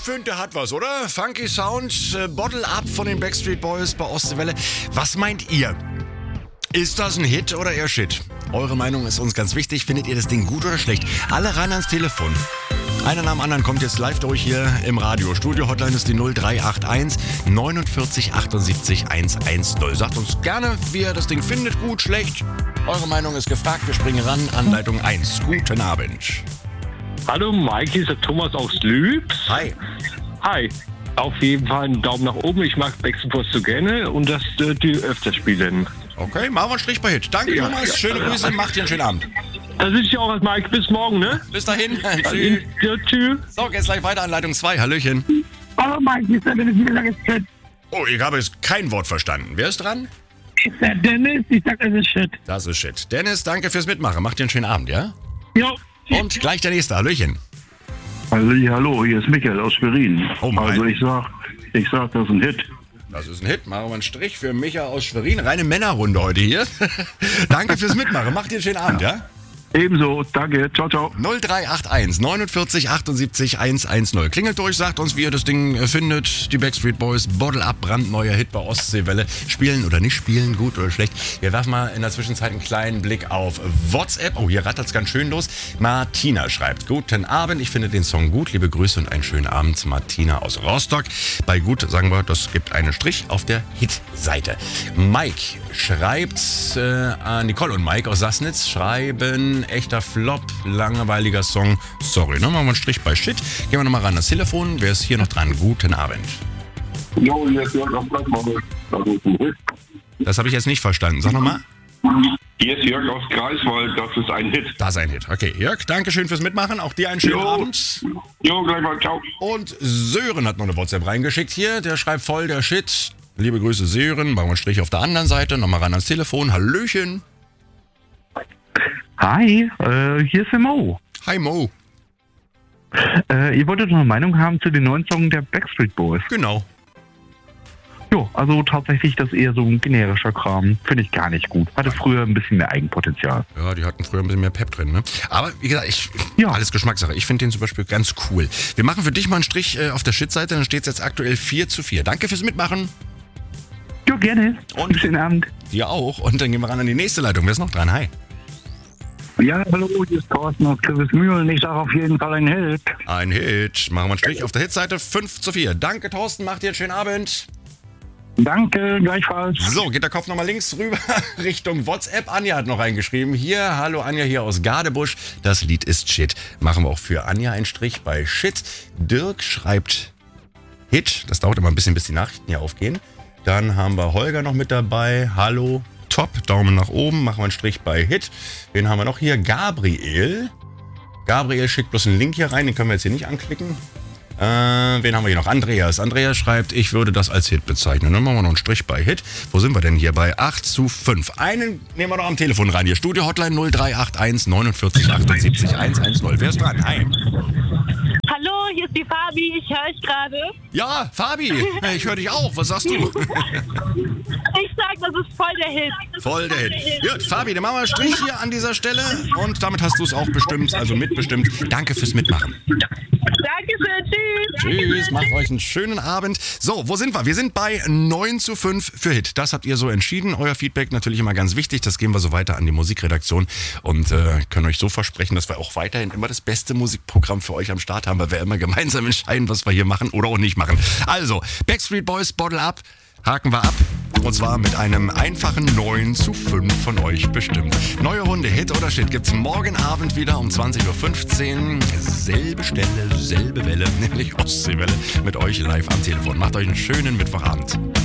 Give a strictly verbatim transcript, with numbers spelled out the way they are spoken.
finde, der hat was, oder? Funky Sound, äh, Bottle Up von den Backstreet Boys bei Ostseewelle. Was meint ihr? Ist das ein Hit oder eher Shit? Eure Meinung ist uns ganz wichtig. Findet ihr das Ding gut oder schlecht? Alle ran ans Telefon. Einer nach dem anderen kommt jetzt live durch hier im Radio. Studio-Hotline ist die null drei acht eins neunundvierzig achtundsiebzig hundertzehn. Sagt uns gerne, wie ihr das Ding findet. Gut, schlecht. Eure Meinung ist gefragt. Wir springen ran. Anleitung eins. Guten Abend. Hallo Mike, hier ist der Thomas aus Lübs. Hi. Hi. Auf jeden Fall einen Daumen nach oben. Ich mag Backstreet Boys so gerne und dass äh, die öfter spielen. Okay, machen wir einen Strich bei Hit. Danke, Ja, Thomas. ja. Schöne Grüße. Macht dir einen schönen Abend. Das ist ja auch als Mike. Bis morgen, ne? Bis dahin. Tschüss. Ja, tschüss. So, geht's gleich weiter. Anleitung zwei. Hallöchen. Hallo Mike, hier ist der Dennis, wie lange ist Shit? Oh, ich habe jetzt kein Wort verstanden. Wer ist dran? Ist der Dennis, ich sag, es ist Shit. Das ist Shit. Dennis, danke fürs Mitmachen. Macht dir einen schönen Abend, ja? Jo. Und gleich der nächste. Hallöchen. Halli, hallo, hier ist Michael aus Schwerin. Oh mein. Also ich sag, ich sag, das ist ein Hit. Das ist ein Hit. Machen wir einen Strich für Micha aus Schwerin. Reine Männerrunde heute hier. Danke fürs Mitmachen. Macht dir einen schönen Abend, ja? Ebenso, danke, ciao, ciao. null drei acht eins neunundvierzig achtundsiebzig hundertzehn. Klingelt durch, sagt uns, wie ihr das Ding äh, findet. Die Backstreet Boys, Bottle Up, brandneuer Hit bei Ostseewelle. Spielen oder nicht spielen, gut oder schlecht. Wir werfen mal in der Zwischenzeit einen kleinen Blick auf WhatsApp. Oh, hier rattert's ganz schön los. Martina schreibt, guten Abend, ich finde den Song gut. Liebe Grüße und einen schönen Abend. Martina aus Rostock. Bei gut sagen wir, das gibt einen Strich auf der Hit-Seite. Mike schreibt, äh, Nicole und Mike aus Sassnitz schreiben, echter Flop, langweiliger Song. Sorry, ne? Machen wir einen Strich bei Shit. Gehen wir nochmal ran ans Telefon. Wer ist hier noch dran? Guten Abend. Jo, hier ist Jörg aus Greifswald. Das ist ein Hit. Das habe ich jetzt nicht verstanden. Sag nochmal. Hier ist Jörg aus Greifswald, das ist ein Hit. Das ist ein Hit. Okay, Jörg, danke schön fürs Mitmachen. Auch dir einen schönen Jo. Abend. Jo, gleich mal, ciao. Und Sören hat noch eine WhatsApp reingeschickt hier. Der schreibt voll der Shit. Liebe Grüße, Sören. Machen wir einen Strich auf der anderen Seite. Nochmal ran ans Telefon. Hallöchen. Hi, äh, hier ist der Mo. Hi Mo. Äh, ihr wolltet noch eine Meinung haben zu den neuen Songs der Backstreet Boys. Genau. Jo, also tatsächlich das eher so ein generischer Kram. Finde ich gar nicht gut. Hatte früher ein bisschen mehr Eigenpotenzial. Ja, die hatten früher ein bisschen mehr Pep drin, ne? Aber wie gesagt, ich, Ja. alles Geschmackssache. Ich finde den zum Beispiel ganz cool. Wir machen für dich mal einen Strich äh, auf der Shit-Seite. Dann steht es jetzt aktuell vier zu vier. Danke fürs Mitmachen. Jo, gerne. Und- Schönen Abend. Dir auch. Und dann gehen wir ran an die nächste Leitung. Wer ist noch dran? Hi. Ja, hallo, hier ist Thorsten aus Kürbismühlen. Ich sag auf jeden Fall ein Hit. Ein Hit. Machen wir einen Strich auf der Hitseite. fünf zu vier. Danke, Thorsten. Macht dir einen schönen Abend. Danke, gleichfalls. So, geht der Kopf nochmal links rüber Richtung WhatsApp. Anja hat noch reingeschrieben. Hier, hallo Anja hier aus Gadebusch. Das Lied ist Shit. Machen wir auch für Anja einen Strich bei Shit. Dirk schreibt Hit. Das dauert immer ein bisschen, bis die Nachrichten hier aufgehen. Dann haben wir Holger noch mit dabei. Hallo. Top. Daumen nach oben. Machen wir einen Strich bei Hit. Wen haben wir noch hier? Gabriel. Gabriel schickt bloß einen Link hier rein. Den können wir jetzt hier nicht anklicken. Äh, wen haben wir hier noch? Andreas. Andreas schreibt, ich würde das als Hit bezeichnen. Dann machen wir noch einen Strich bei Hit. Wo sind wir denn hier? Bei acht zu fünf. Einen nehmen wir noch am Telefon rein. Hier Studio-Hotline null drei acht eins neunundvierzig achtundsiebzig hundertzehn. Wer ist dran? Hi. Hallo, hier ist die Fabi, ich höre euch gerade. Ja, Fabi. Ich höre dich auch. Was sagst du? Ich sag, das ist voll der Hit. Voll der Hit. Gut, Fabi, dann machen wir einen Strich hier an dieser Stelle. Und damit hast du es auch bestimmt, also mitbestimmt. Danke fürs Mitmachen. Dankeschön, tschüss. Tschüss, macht euch einen schönen Abend. So, wo sind wir? Wir sind bei neun zu fünf für Hit. Das habt ihr so entschieden. Euer Feedback natürlich immer ganz wichtig. Das geben wir so weiter an die Musikredaktion und äh, können euch so versprechen, dass wir auch weiterhin immer das beste Musikprogramm für euch am Start haben, weil wir immer gemeinsam entscheiden, was wir hier machen oder auch nicht machen. Also, Backstreet Boys, Bottle Up. Haken wir ab. Und zwar mit einem einfachen neun zu fünf von euch bestimmt. Neue Runde Hit oder Shit gibt's morgen Abend wieder um zwanzig Uhr fünfzehn. Selbe Stelle, selbe Welle, nämlich Ostseewelle mit euch live am Telefon. Macht euch einen schönen Mittwochabend.